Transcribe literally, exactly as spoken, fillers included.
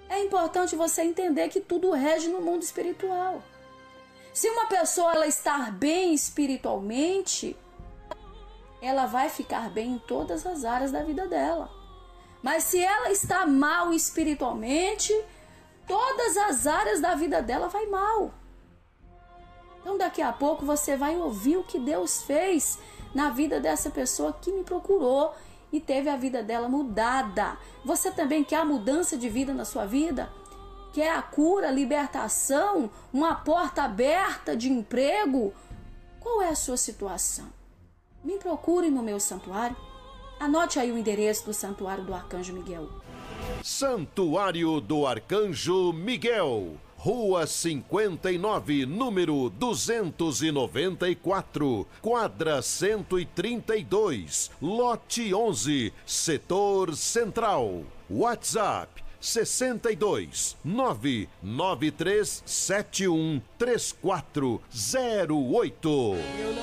É importante você entender que tudo rege no mundo espiritual. Se uma pessoa ela estar bem espiritualmente, ela vai ficar bem em todas as áreas da vida dela. Mas se ela está mal espiritualmente, todas as áreas da vida dela vai mal. Então daqui a pouco você vai ouvir o que Deus fez na vida dessa pessoa que me procurou e teve a vida dela mudada. Você também quer a mudança de vida na sua vida? Quer a cura, a libertação, uma porta aberta de emprego? Qual é a sua situação? Me procure no meu santuário. Anote aí o endereço do Santuário do Arcanjo Miguel. Santuário do Arcanjo Miguel, Rua cinquenta e nove, número duzentos e noventa e quatro, quadra cento e trinta e dois, lote onze, setor central. WhatsApp sessenta e dois, nove nove três sete um três quatro zero oito.